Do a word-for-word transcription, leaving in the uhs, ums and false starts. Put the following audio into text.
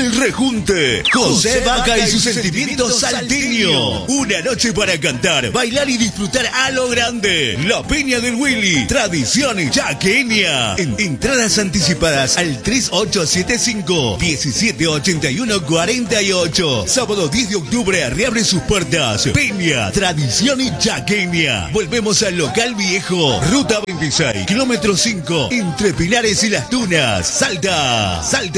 El Rejunte, José Vaca y sus sentimientos salteños. Una noche para cantar, bailar y disfrutar a lo grande. La Peña del Willy, tradición chaqueña. En, entradas anticipadas al tres ocho siete cinco, diecisiete ochenta y uno cuarenta y ocho. Sábado diez de octubre reabre sus puertas. Peña, tradición chaqueña. Volvemos al local viejo. Ruta veintiséis, kilómetro cinco, entre Pinares y Las Tunas. Salta, Salta.